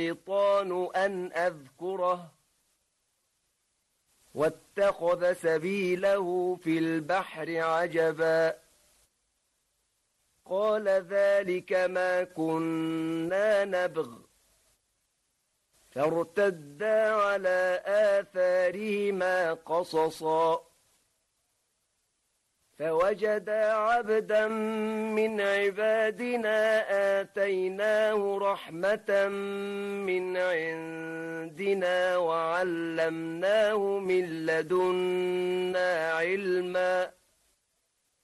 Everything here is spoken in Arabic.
الشيطان أن أذكره واتخذ سبيله في البحر عجبا قال ذلك ما كنا نبغ فارتدا على آثارهما قصصا فوجدا عبدا من عبادنا آتيناه رحمة من عندنا وعلمناه من لدنا علما